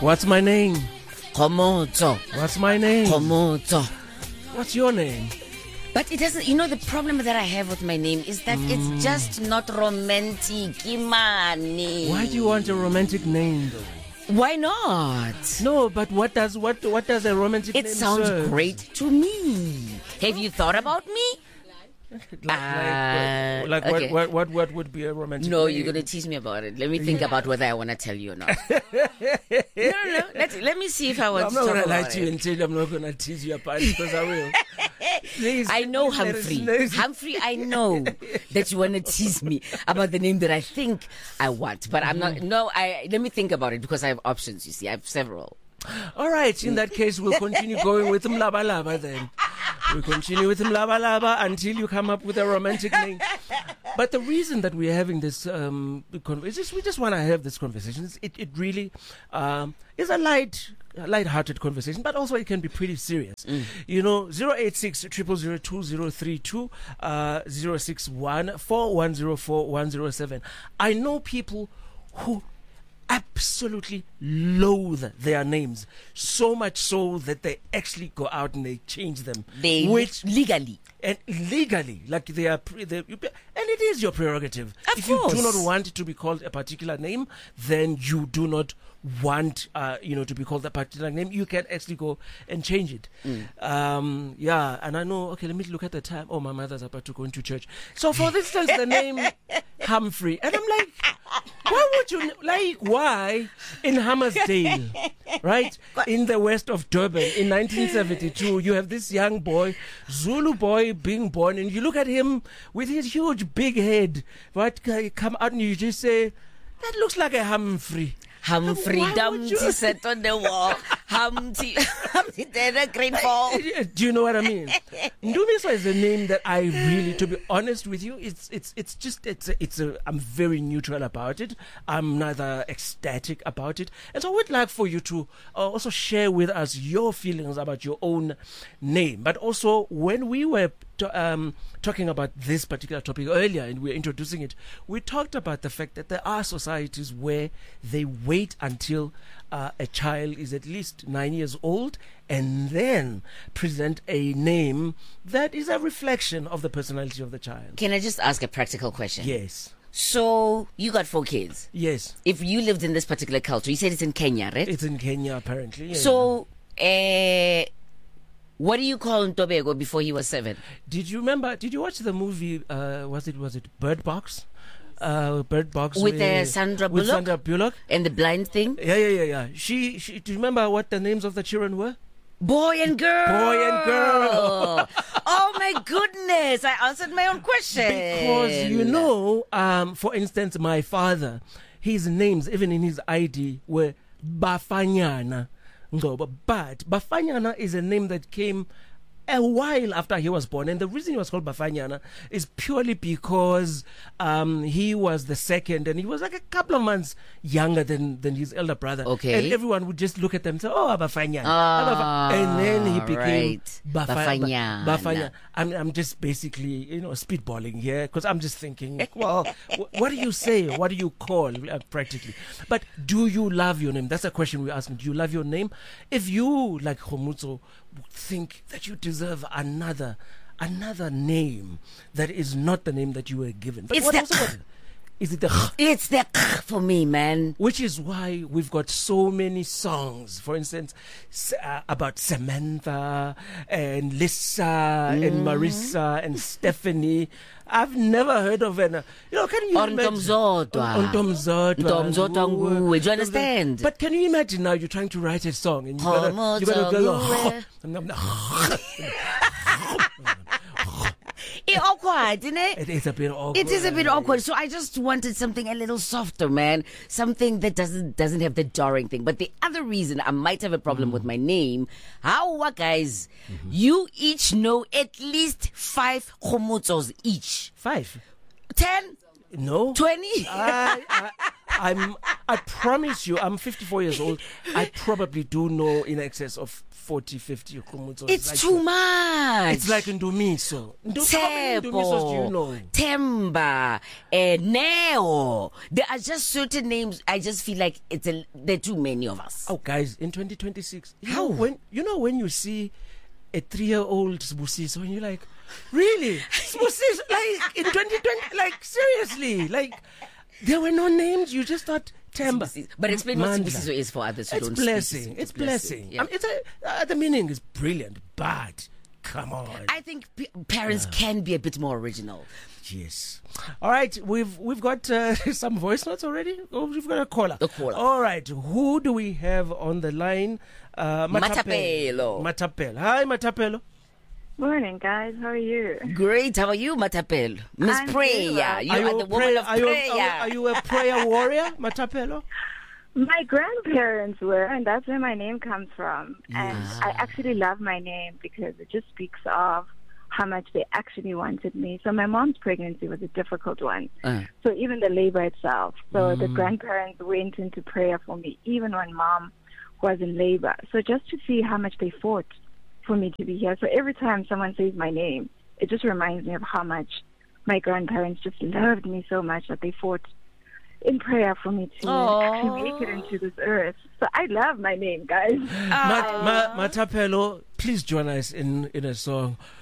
What's my name? Khomotso. What's my name? Khomotso. What's your name? But it doesn't, the problem that I have with my name is that it's just not romantic. Imani. Why do you want a romantic name though? Why not? No, but what does a romantic name It sounds serve? great to me. Have you thought about me? Like okay. what would be a romantic No, name? you're going to tease me about it. Let me think about whether I want to tell you or not. No. Let me see if I want I'm to not talk going to lie about to you it. and tell you I'm not going to tease you apart because I will. Please, I know, let us Humphrey. know. Humphrey, I know that you want to tease me about the name that I think I want. But I'm not. No, let me think about it because I have options, you see. I have several. All right, in that case, we'll continue going with Mlaba Laba then. We continue with Mlaba Laba until you come up with a romantic name. But the reason that we're having this conversation, we just want to have this conversation. It really is a light-hearted conversation, but also it can be pretty serious. 086 000 2032 061 4104 107. I know people who absolutely loathe their names, so much so that they actually go out and they change them. Legally. And legally, like and it is your prerogative. Of if course. you do not want to be called a particular name, then you do not want to be called a particular name. You can actually go and change it. And I know, okay, let me look at the time. Oh, my mother's about to go into church. So for instance, the name Humphrey, and I'm like, why in Hammersdale, right, in the west of Durban in 1972, you have this young boy, Zulu boy, being born, and you look at him with his huge big head, right, come out and you just say, that looks like a Humphrey. Humphrey Dumpty sat on the wall. Humpty did a great fall. Do you know what I mean? Ndumiso is a name that I really, to be honest with you, I'm very neutral about it. I'm neither ecstatic about it. And so I would like for you to also share with us your feelings about your own name. But also, when we were talking about this particular topic earlier and we're introducing it, we talked about the fact that there are societies where they wait until a child is at least 9 years old and then present a name that is a reflection of the personality of the child. Can I just ask a practical question? Yes. So you got 4 kids. Yes. If you lived in this particular culture, you said it's in Kenya, right? It's in Kenya, apparently. Yeah. So, what do you call Ntobeko before he was 7? Did you watch the movie, was it Bird Box? Bird Box with Sandra Bullock? With Sandra Bullock? And the blind thing? Yeah. She do you remember what the names of the children were? Boy and girl. Boy and girl. Oh my goodness. I answered my own question. Because, for instance, my father, his names, even in his ID, were Bafanyana. No, but Bafanyana is a name that came a while after he was born, and the reason he was called Bafanyana is purely because he was the second, and he was like a couple of months younger than his elder brother. Okay. And everyone would just look at them and say, "Oh, Bafanyana," and then he became Bafanyana. Bafanyana. I'm just basically spitballing here because I'm just thinking, well, what do you say? What do you call practically? But do you love your name? That's a question we're asking. Do you love your name? If you, like Khomotso, think that you deserve another name that is not the name that you were given. But is it the It's the for me, man. Which is why we've got so many songs, for instance, about Samantha and Lisa and Marissa and Stephanie. I've never heard of an, can you imagine? Ntomzodwa nguwe. Do you understand? But can you imagine now you're trying to write a song and you gotta go, It's awkward, isn't it? It is a bit awkward. It is a bit awkward. So I just wanted something a little softer, man. Something that doesn't have the jarring thing. But the other reason I might have a problem with my name, guys, you each know at least 5 Khomotsos each. 5? 10? No. 20? I promise you, I'm 54 years old. I probably do know in excess of 40, 50 Khumutsos. It's like too much. It's like Ndumiso. How many Ndumisos do you know? Temba, Neo. There are just certain names. I just feel like there are too many of us. Oh, guys, in 2026, How? when you see a 3-year-old Sibusiso and you're like, really? Sibusiso, like in 2020, like seriously, like there were no names. You just thought Temba. But explain what Mandla. Sibusiso is for others who It's don't blessing. speak. It's blessing. Yeah. The meaning is brilliant, but come on. I think parents can be a bit more original. Yes. All right. We've got some voice notes already. Oh, we've got a caller. A caller. All right. Who do we have on the line? Matapelo. Matapelo. Hi, Matapelo. Morning, guys. How are you? Great. How are you, Matapel? Miss I'm Prayer. very well. You are the woman of prayer. Are you a prayer warrior, Matapelo? My grandparents were, and that's where my name comes from. And I actually love my name because it just speaks of how much they actually wanted me. So my mom's pregnancy was a difficult one. So even the labor itself. So the grandparents went into prayer for me, even when mom was in labor. So just to see how much they fought for me to be here. So every time someone says my name, it just reminds me of how much my grandparents just loved me so much that they fought in prayer for me to actually make it into this earth. So I love my name, guys. Matapelo, please join us in a song.